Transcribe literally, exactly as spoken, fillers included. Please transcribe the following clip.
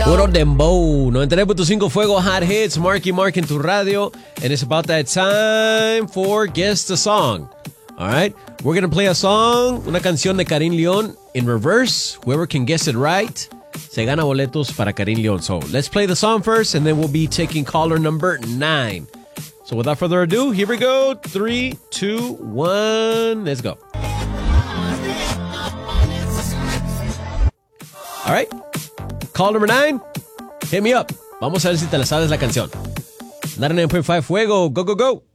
Puro dembow. noventa y nueve punto cinco Fuego Hot Hits. Marky Mark en tu radio. And it's about that time for Guess the Song. All right? We're going to play a song, una canción de Karin León in reverse. Whoever can guess it right, se gana boletos para Karin León. So let's play the song first, and then we'll be taking caller number nine. So without further ado, here we go. Three, two, one. Let's go. All right. Call number nine. Hit me up. Vamos a ver si te la sabes la canción. ninety-nine point five Fuego. Go, go, go.